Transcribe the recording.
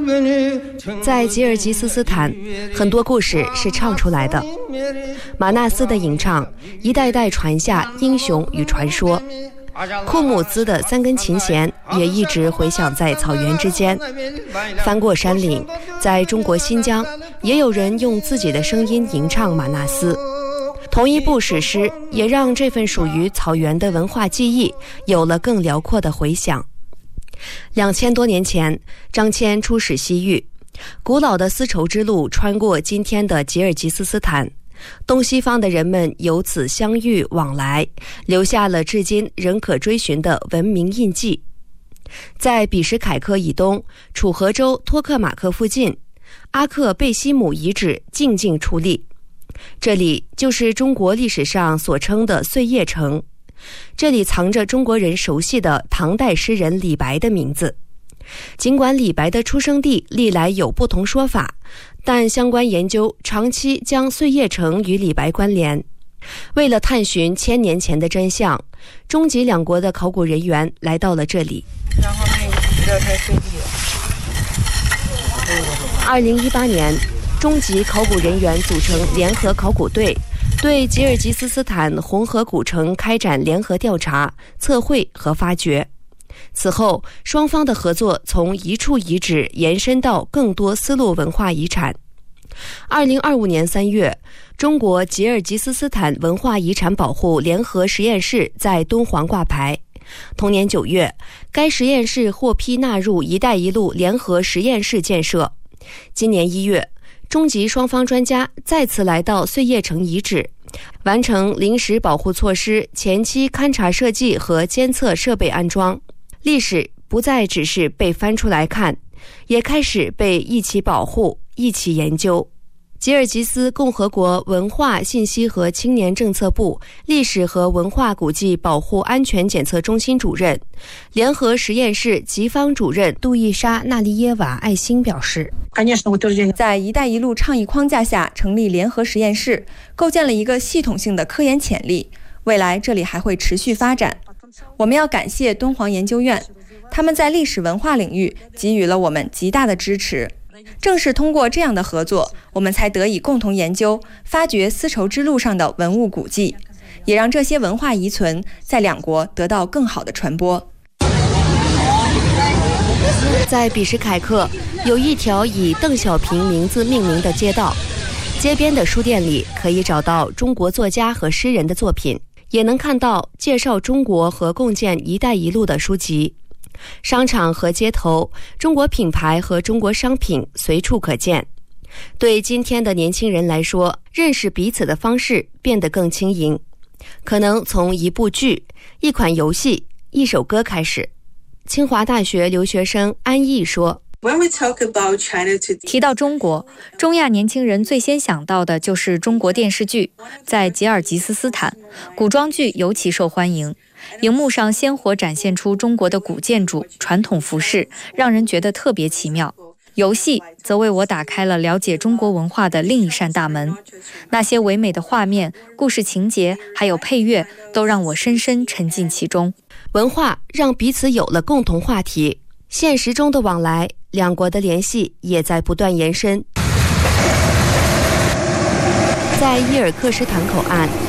在吉尔吉斯斯坦，很多故事是唱出来的。马纳斯的吟唱一代代传下英雄与传说，库姆兹的3根琴弦也一直回响在草原之间。翻过山岭，在中国新疆也有人用自己的声音吟唱马纳斯。同一部史诗也让这份属于草原的文化记忆有了更辽阔的回响。2000多年前，张骞出使西域，古老的丝绸之路穿过今天的吉尔吉斯斯坦，东西方的人们由此相遇往来，留下了至今仍可追寻的文明印记。在比什凯克以东，楚河州托克马克附近，阿克贝西姆遗址静静矗立，这里就是中国历史上所称的碎叶城。这里藏着中国人熟悉的唐代诗人李白的名字。尽管李白的出生地历来有不同说法，但相关研究长期将碎叶城与李白关联。为了探寻1000年前的真相，中吉两国的考古人员来到了这里。然后那个不要太费力了。2018年，中吉考古人员组成联合考古队，对吉尔吉斯斯坦红河古城开展联合调查、测绘和发掘。此后，双方的合作从一处遗址延伸到更多丝路文化遗产。2025年3月，中国吉尔吉斯斯坦文化遗产保护联合实验室在敦煌挂牌。同年9月，该实验室获批纳入“一带一路”联合实验室建设。今年1月，中吉双方专家再次来到碎叶城遗址，完成临时保护措施前期勘察设计和监测设备安装。历史不再只是被翻出来看，也开始被一起保护、一起研究。吉尔吉斯共和国文化信息和青年政策部历史和文化古迹保护安全检测中心主任、联合实验室吉方主任杜伊莎·纳利耶瓦·艾辛表示， 在“一带一路”倡议框架下成立联合实验室，构建了一个系统性的科研潜力，未来这里还会持续发展。我们要感谢敦煌研究院，他们在历史文化领域给予了我们极大的支持。正是通过这样的合作，我们才得以共同研究、发掘丝绸之路上的文物古迹，也让这些文化遗存在两国得到更好的传播。 在比什凯克，有一条以邓小平名字命名的街道，街边的书店里可以找到中国作家和诗人的作品，也能看到介绍中国和共建“一带一路”的书籍。商场和街头，中国品牌和中国商品随处可见。对今天的年轻人来说，认识彼此的方式变得更轻盈，可能从一部剧、一款游戏、一首歌开始。清华大学留学生安逸说， 提到中国，中亚年轻人最先想到的就是中国电视剧。在吉尔吉斯斯坦，古装剧尤其受欢迎，荧幕上鲜活展现出中国的古建筑、传统服饰，让人觉得特别奇妙。游戏则为我打开了了解中国文化的另一扇大门，那些唯美的画面、故事情节，还有配乐，都让我深深沉浸其中。 文化让彼此有了共同话题，现实中的往来，两国的联系也在不断延伸。在伊尔克什坦口岸，